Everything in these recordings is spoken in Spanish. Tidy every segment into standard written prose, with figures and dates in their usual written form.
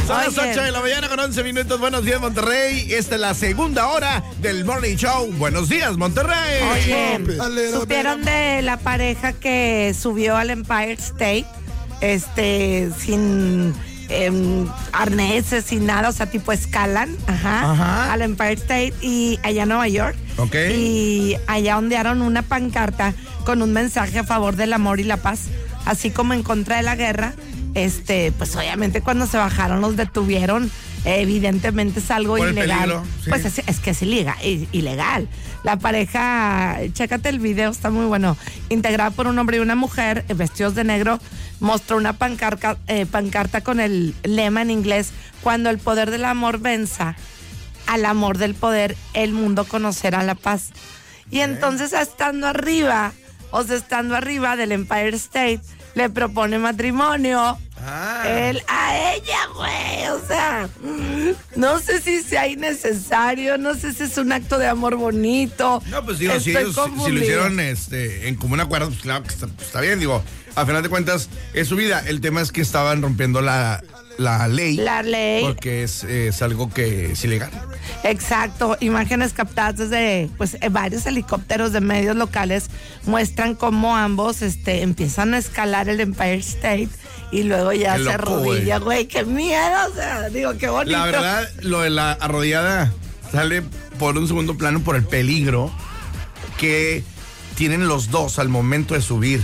Son las 8 de la mañana con 11 minutos. Buenos días, Monterrey. Esta es la segunda hora del Morning Show. Buenos días, Monterrey. Oye, ¿supieron de la pareja que subió al Empire State? Sin arneses, sin nada, o sea, tipo escalan, al Empire State y allá en Nueva York. Ok. Y allá ondearon una pancarta con un mensaje a favor del amor y la paz, así como en contra de la guerra. Pues obviamente cuando se bajaron los detuvieron. Evidentemente es algo por ilegal. Peligro, sí. Pues es que es ilegal. La pareja, chécate el video, está muy bueno. Integrada por un hombre y una mujer, vestidos de negro, mostró una pancarta con el lema en inglés: cuando el poder del amor venza al amor del poder, el mundo conocerá la paz. Y entonces, estando arriba del Empire State, le propone matrimonio. Él a ella, güey. O sea, no sé si sea innecesario, no sé si es un acto de amor bonito. No, pues digo, si ellos si lo hicieron en común acuerdo, pues claro que está bien, digo, a final de cuentas es su vida. El tema es que estaban rompiendo la ley. La ley. Porque es algo que es ilegal. Exacto. Imágenes captadas desde varios helicópteros de medios locales muestran cómo ambos empiezan a escalar el Empire State y luego ya qué se loco, arrodilla, güey. Qué miedo, o sea, digo, qué bonito. La verdad, lo de la arrodillada sale por un segundo plano por el peligro que tienen los dos al momento de subir.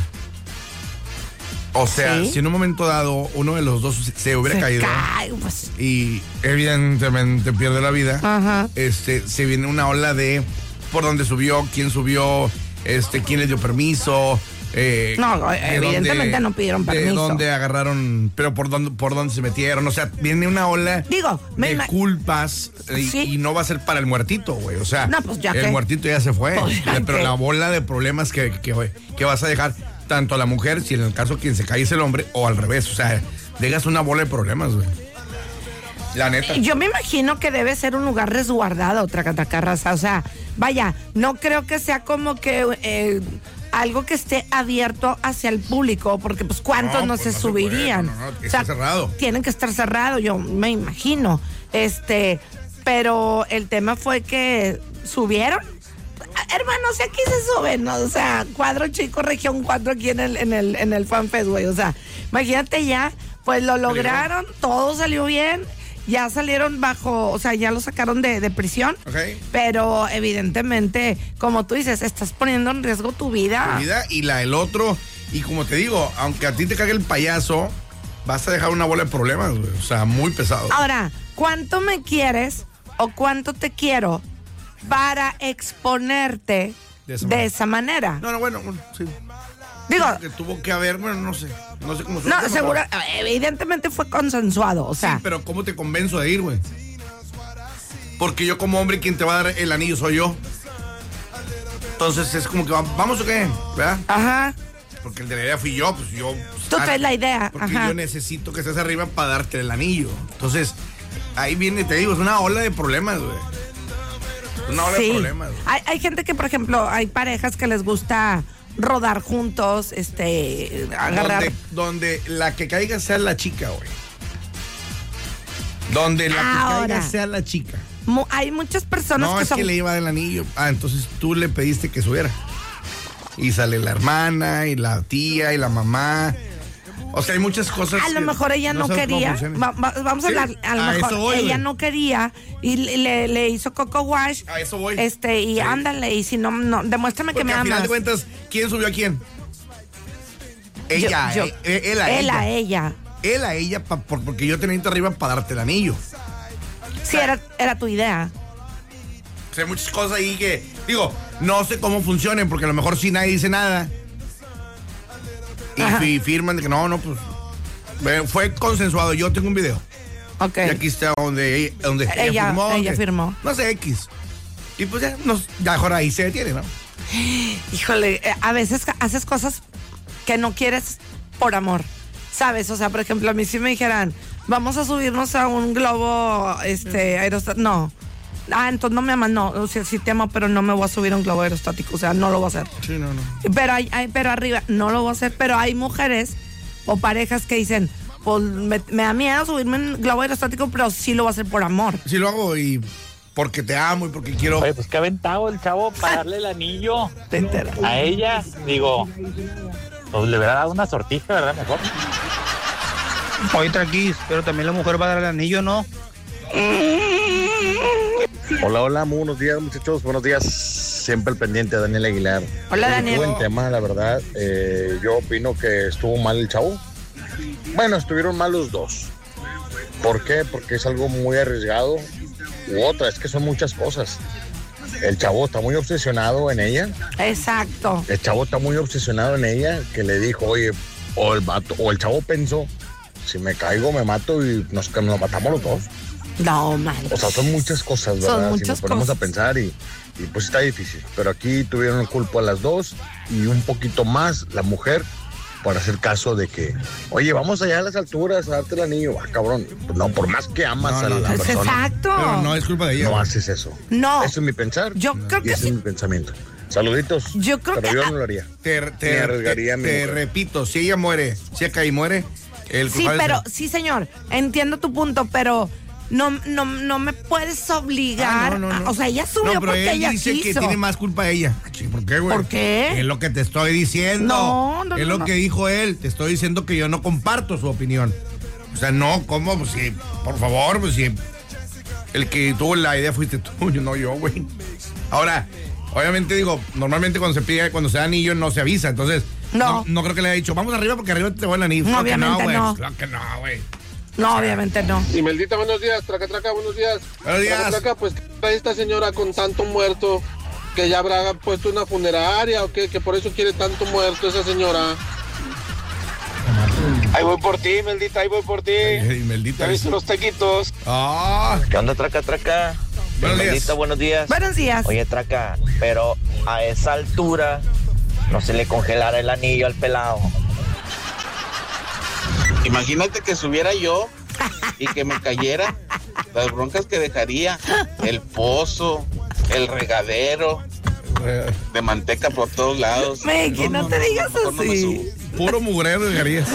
O sea, ¿sí? Si en un momento dado uno de los dos se hubiera caído pues. Y evidentemente pierde la vida, se viene una ola de por dónde subió, quién le dio permiso. No, evidentemente no pidieron permiso. De dónde agarraron, pero por dónde se metieron. O sea, viene una ola de culpas y no va a ser para el muertito, güey. O sea, no, pues ya el muertito ya se fue. Pero la bola de problemas que vas a dejar tanto a la mujer, si en el caso quien se cae es el hombre, o al revés. O sea, dejas una bola de problemas, güey. La neta. Yo me imagino que debe ser un lugar resguardado, Tracatacarraza. O sea, vaya, no creo que sea como que algo que esté abierto hacia el público, porque pues cuántos no se subirían. Está cerrado. Tienen que estar cerrados, yo me imagino. Pero el tema fue que subieron. Hermanos, aquí se suben, ¿no? O sea, Cuadro Chico, región 4 aquí en el FanFest, güey. O sea, imagínate ya, pues lo lograron, todo salió bien. Ya salieron ya lo sacaron de prisión. Okay. Pero evidentemente, como tú dices, estás poniendo en riesgo tu vida. Tu vida y la del otro. Y como te digo, aunque a ti te cague el payaso, vas a dejar una bola de problemas, güey. O sea, muy pesado. Ahora, ¿cuánto me quieres o cuánto te quiero para exponerte de esa manera? No, bueno, sí. Digo, que tuvo que haber, bueno, no sé cómo fue. No, seguro, evidentemente fue consensuado, o sea. Sí, pero ¿cómo te convenzo de ir, güey? Porque yo como hombre, quien te va a dar el anillo soy yo. Entonces es como que vamos o qué, ¿verdad? Ajá. Porque el de la idea fui yo, pues yo. Tú traes la idea. Porque yo necesito que estés arriba para darte el anillo. Entonces, ahí viene, te digo, es una ola de problemas, güey. Una ola de problemas, güey. Hay gente que, por ejemplo, hay parejas que les gusta rodar juntos, agarrar. Donde la que caiga sea la chica, güey. Donde la que caiga sea la chica. Hay muchas personas que son... que le iba del anillo. Entonces tú le pediste que subiera. Y sale la hermana, y la tía, y la mamá. O sea, hay muchas cosas. A lo mejor ella no quería. Vamos a hablar. A lo mejor ella no quería y le hizo coco wash. A eso voy. Y ándale, y si no, demuéstrame porque que me amas. Al final de cuentas, ¿quién subió a quién? Ella, él a ella. Él a ella, porque yo tenía arriba para darte el anillo. Sí, era tu idea. O sea, hay muchas cosas ahí que, digo, no sé cómo funcionen, porque a lo mejor si nadie dice nada. Y firman de que no, pues fue consensuado. Yo tengo un video. Ok. Y aquí está donde ella firmó. No sé, X. Y pues ya mejor ahí se detiene, ¿no? Híjole, a veces haces cosas que no quieres por amor, ¿sabes? O sea, por ejemplo, a mí si me dijeran, vamos a subirnos a un globo aerostático. No. Entonces no me amas. No, o sea, sí te amo, pero no me voy a subir a un globo aerostático. O sea, no lo voy a hacer. Sí, no. Pero arriba, no lo voy a hacer. Pero hay mujeres o parejas que dicen, pues me da miedo subirme en globo aerostático, pero sí lo voy a hacer por amor. Sí lo hago y porque te amo y porque quiero. Oye, pues qué aventado el chavo para darle el anillo Te enteras. a ella. Digo, pues le hubiera dado una sortija, ¿verdad? Mejor. Oye, Traquis, pero también la mujer va a dar el anillo, ¿no? Hola, muy buenos días, muchachos. Buenos días. Siempre el pendiente, Daniel Aguilar. Hola, Oye, Daniel. qué buen tema, la verdad. Yo opino que estuvo mal el chavo. Bueno, estuvieron mal los dos. ¿Por qué? Porque es algo muy arriesgado. U otra, es que son muchas cosas. El chavo está muy obsesionado en ella. Exacto. El chavo está muy obsesionado en ella, que le dijo, oye, o el chavo pensó, si me caigo me mato y nos matamos los dos. No, man. O sea, son muchas cosas, Son ¿verdad? muchas si nos ponemos cosas. a pensar y pues está difícil. Pero aquí tuvieron culpa las dos y un poquito más la mujer por hacer caso de que, oye, vamos allá a las alturas a darte el anillo. Ah, cabrón. Pues no, por más que amas a la Pues persona, exacto. Pero no es culpa de ella. no haces eso. No. Eso es mi pensar. Yo creo y que ese sí. es mi pensamiento. Saluditos. Yo creo pero que- yo no lo haría. Me arriesgaría a mi te mujer. repito, si ella muere, si acá y muere, el Sí, culpable pero, es él. sí, señor, entiendo tu punto, pero no me puedes obligar. No. O sea, ella subió No, pero porque él ella dice quiso. que tiene más culpa ella. ¿Por qué, güey? ¿Por qué? Es lo que te estoy diciendo. No, es lo que dijo él. Te estoy diciendo que yo no comparto su opinión. O sea, no, ¿cómo? Pues sí, por favor, pues sí. El que tuvo la idea fuiste tú, no yo, güey. Ahora, obviamente digo, normalmente cuando se da anillo no se avisa, entonces No. no creo que le haya dicho, vamos arriba porque arriba te voy el anillo. No, Claro que obviamente güey. no. Claro que no, güey. No, obviamente no. Imeldita, buenos días. Traca, buenos días. Buenos días. Traca, pues, ¿qué trae esta señora con tanto muerto? Que ya habrá puesto una funeraria o qué, que por eso quiere tanto muerto esa señora. Ahí voy por ti, Meldita, ahí voy por ti. Meldita. ¿Ya viste los taquitos? Ah, ¿Qué onda, Traca? Buenos días. Meldita, buenos días. Buenos días. Oye, Traca, pero a esa altura no se le congelara el anillo al pelado. Imagínate que subiera yo y que me cayera las broncas que dejaría. El pozo, el regadero, de manteca por todos lados. Que no te digas mejor no me así. subo. puro mugrero dejarías.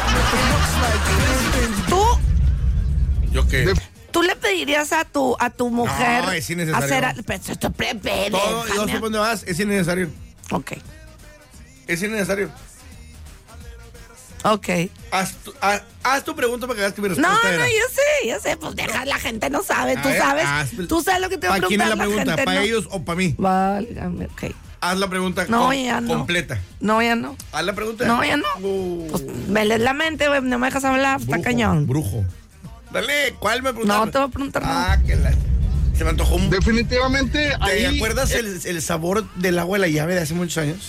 ¿Yo qué? ¿Tú le pedirías a tu mujer No, es innecesario. hacer Todo, yo sé por dónde vas, es innecesario. Ok. Es innecesario. Ok. Haz tu pregunta para que veas que mi No, respuesta no, era. yo sé, pues deja, la gente no sabe, tú A ver, sabes, tú sabes lo que te va a ¿Para quién es preguntar la pregunta? gente, ¿Para no. ellos o para mí? Válgame, ok. Haz la pregunta No, ya no. completa. No, ya no. Haz la pregunta. No, ya no. Pues me lees la mente, güey, no me dejas hablar, está cañón. Brujo. Dale, ¿cuál me preguntaste? No, te voy a preguntar nada. Ah, que la... Se me antojó un... Definitivamente ¿Te ahí. acuerdas el sabor del agua de la llave de hace muchos años?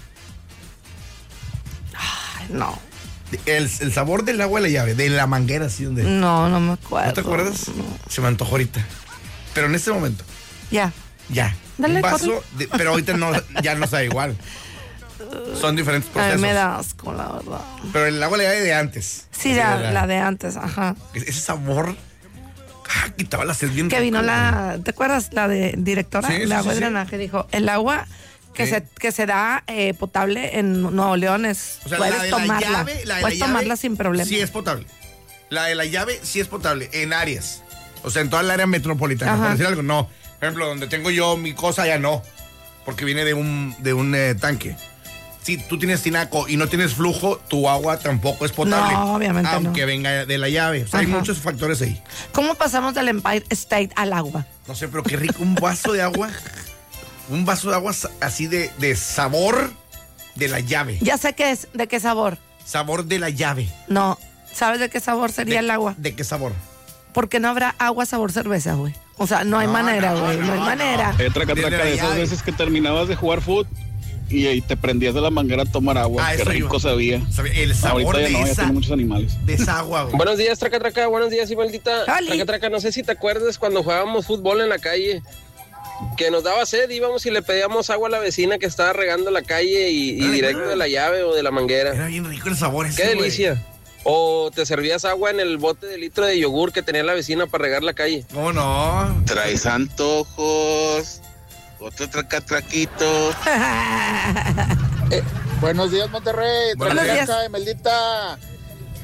Ay, no, El sabor del agua de la llave, de la manguera, así donde... no me acuerdo. ¿No te acuerdas? No. Se me antojó ahorita. Pero en este momento, Ya. ya. Dale, un vaso, corre. pero ahorita no, ya no sabe igual. Son diferentes A procesos. mí me da asco, la verdad. Pero el agua de la llave de antes. Sí, Así la de antes, ajá. Ese sabor... quitaba la sed bien Que rico, vino güey. ¿te acuerdas? La de directora, Sí, sí, la agua sí, de sí. drenaje, dijo, el agua que, Sí. que se da potable en Nuevo León es, O sea, puedes la de la tomarla, llave, la de puedes la tomarla llave, sin problema. Sí es potable. La de la llave sí es potable en áreas. O sea, en toda el área metropolitana, Ajá. por decir algo, no. Por ejemplo, donde tengo yo mi cosa ya no, porque viene de un tanque. Si tú tienes tinaco y no tienes flujo, tu agua tampoco es potable. No, obviamente no. aunque venga de la llave. O sea, hay Ajá. muchos factores ahí. ¿Cómo pasamos del Empire State al agua? No sé, pero qué rico un vaso de agua. Un vaso de agua así de sabor de la llave. Ya sé qué es, ¿de qué sabor? Sabor de la llave. No, ¿sabes de qué sabor sería el agua? ¿De qué sabor? Porque no habrá agua sabor cerveza, güey. O sea, no hay No, manera, no, güey, no hay no, manera. Traca, Dile la de esas llave. veces que terminabas de jugar fútbol y te prendías de la manguera a tomar agua. Ah, Qué eso rico iba. sabía. El sabor Ahorita ya de no, ya esa, tiene muchos animales. de esa agua, güey. Buenos días, Traca. Buenos días, Imeldita. Oli. Traca, no sé si te acuerdas cuando jugábamos fútbol en la calle. Que nos daba sed, íbamos y le pedíamos agua a la vecina que estaba regando la calle y Ay, directo güey. de la llave o de la manguera. Era bien rico el sabor ese, Qué güey. delicia. O te servías agua en el bote de litro de yogur que tenía la vecina para regar la calle. ¿Cómo no? Traes antojos. Otro traquito. Buenos días, Monterrey. Buenos días. Meldita.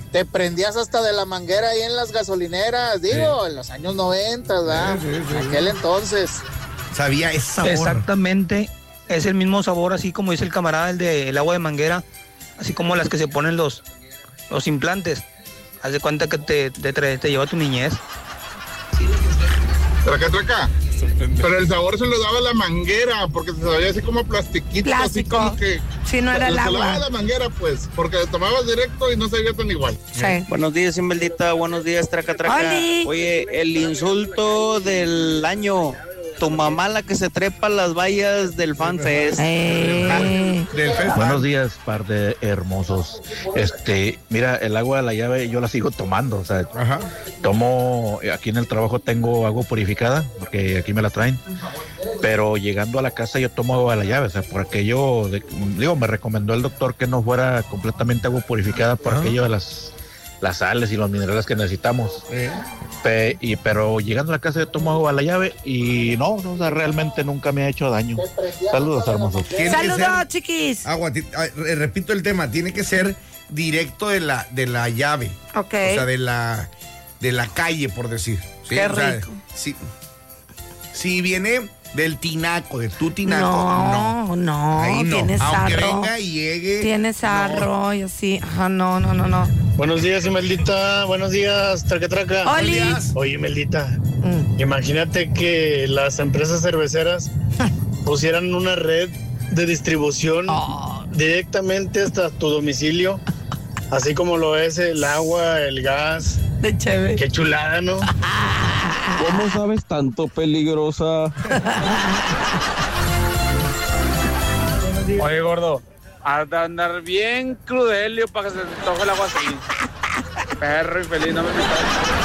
te prendías hasta de la manguera ahí en las gasolineras, digo, en los años 90, ¿verdad? Aquel entonces. Sabía ese sabor. Exactamente, es el mismo sabor, así como dice el camarada, el agua de manguera, así como las que se ponen los implantes. Haz de cuenta que te lleva tu niñez. Traca. Pero el sabor se lo daba la manguera, porque se sabía así como plastiquito, así como que... Si no era el agua. Se lo daba la manguera, pues, porque tomabas directo y no sabía tan igual. Sí. Buenos días, Imelda. Buenos días, Traca. ¡Oli! Oye, el insulto del año. Tu mamá la que se trepa las vallas del FanFest. Buenos días, par de hermosos. Mira, el agua de la llave yo la sigo tomando, o sea, tomo, aquí en el trabajo tengo agua purificada, porque aquí me la traen, pero llegando a la casa yo tomo agua de la llave, o sea, por aquello, me recomendó el doctor que no fuera completamente agua purificada por aquello de las sales y los minerales que necesitamos. Pero llegando a la casa yo tomo agua a la llave y no, o sea, realmente nunca me ha hecho daño. Saludos, hermosos. Saludos, chiquis. Agua, repito el tema, tiene que ser directo de la llave. Ok. O sea, de la calle, por decir. ¿Sí? Qué o sea, rico. Si viene del tinaco, de tu tinaco, no. Ahí no. Tienes aunque sarro. venga y llegue. Tienes sarro y así. Ajá, no. Buenos días, Imeldita. Buenos días, Traca. ¡Oli! Oye, Imeldita, imagínate que las empresas cerveceras pusieran una red de distribución directamente hasta tu domicilio, así como lo es el agua, el gas. De chévere. Qué chulada, ¿no? ¿Cómo sabes tanto, peligrosa? Oye, gordo, has de andar bien crudelio para que se te toque el agua así. Perro infeliz, no me metas.